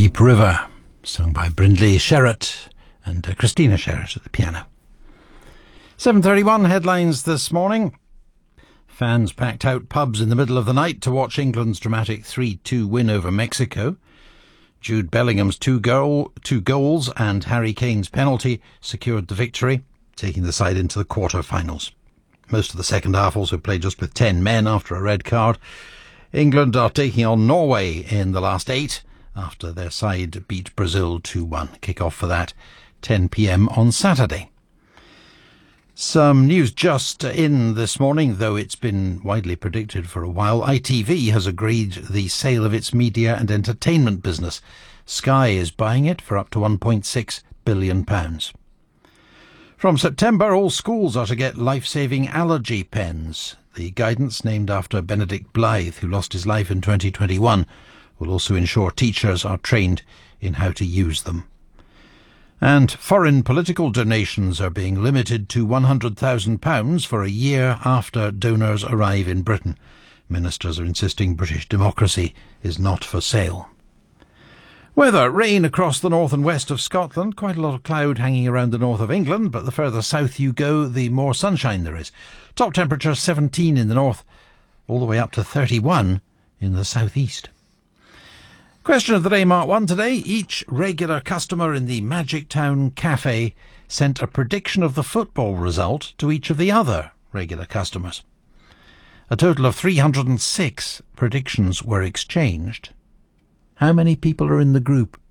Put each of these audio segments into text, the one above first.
Deep River, sung by Brindley Sherratt and Christina Sherratt at the piano. 7:31 headlines this morning. Fans packed out pubs in the middle of the night to watch England's dramatic 3-2 win over Mexico. Jude Bellingham's two goals and Harry Kane's penalty secured the victory, taking the side into the quarter-finals. Most of the second half also played just with 10 men after a red card. England are taking on Norway in the last 8 after their side beat Brazil 2-1. Kick-off for that 10 p.m. on Saturday. Some news just in this morning, though it's been widely predicted for a while. ITV has agreed the sale of its media and entertainment business. Sky is buying it for up to £1.6 billion. From September, all schools are to get life-saving allergy pens. The guidance, named after Benedict Blythe, who lost his life in 2021, will also ensure teachers are trained in how to use them. And foreign political donations are being limited to £100,000 for a year after donors arrive in Britain. Ministers are insisting British democracy is not for sale. Weather: rain across the north and west of Scotland. Quite a lot of cloud hanging around the north of England, but the further south you go, the more sunshine there is. Top temperature 17 in the north, all the way up to 31 in the southeast. Question of the day, Mark 1 today. Each regular customer in the Magic Town Cafe sent a prediction of the football result to each of the other regular customers. A total of 306 predictions were exchanged. How many people are in the group?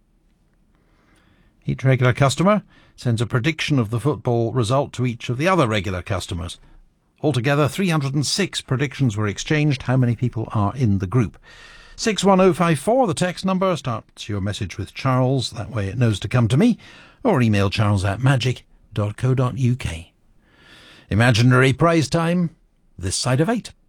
Each regular customer sends a prediction of the football result to each of the other regular customers. Altogether, 306 predictions were exchanged. How many people are in the group? 61054, the text number. Starts your message with Charles, that way it knows to come to me, or email charles@magic.co.uk. Imaginary prize time, this side of 8.